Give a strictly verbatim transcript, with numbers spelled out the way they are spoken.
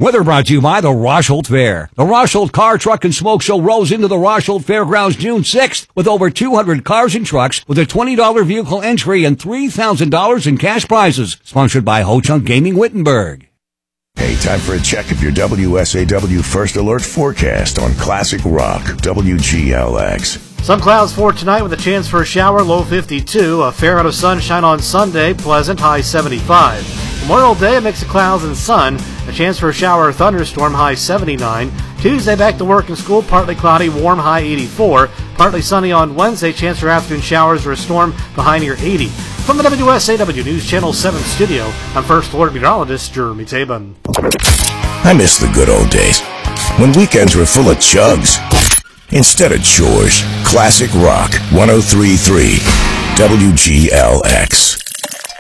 Weather brought to you by the Rosholt Fair. The Rosholt Car, Truck, and Smoke Show rolls into the Rosholt Fairgrounds June sixth with over two hundred cars and trucks with a twenty dollars vehicle entry and three thousand dollars in cash prizes. Sponsored by Ho Chunk Gaming Wittenberg. Hey, time for a check of your W S A W First Alert forecast on Classic Rock, W G L X. Some clouds for tonight with a chance for a shower, low fifty-two. A fair amount of sunshine on Sunday, pleasant, high seventy-five. Memorial Day, a mix of clouds and sun. A chance for a shower or thunderstorm, high seventy-nine. Tuesday, back to work and school, partly cloudy, warm, high eighty-four. Partly sunny on Wednesday, chance for afternoon showers or a storm, high near eighty. From the W S A W News Channel seven studio, I'm First Alert Meteorologist Jeremy Tabin. I miss the good old days when weekends were full of chugs instead of chores. Classic Rock one oh three point three W G L X.